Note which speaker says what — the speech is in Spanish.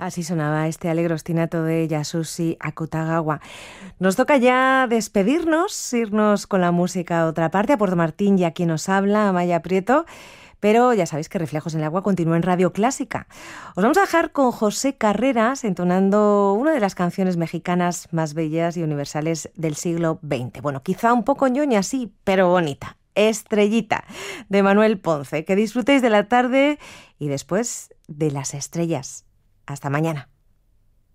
Speaker 1: Así sonaba este alegre ostinato de Yasushi Akutagawa. Nos toca ya despedirnos, irnos con la música a otra parte, a Puerto Martín y a quien nos habla, Amaya Prieto. Pero ya sabéis que Reflejos en el Agua continúa en Radio Clásica. Os vamos a dejar con José Carreras entonando una de las canciones mexicanas más bellas y universales del siglo XX. Bueno, quizá un poco ñoña, sí, pero bonita. Estrellita, de Manuel Ponce. Que disfrutéis de la tarde y después de las estrellas. Hasta mañana.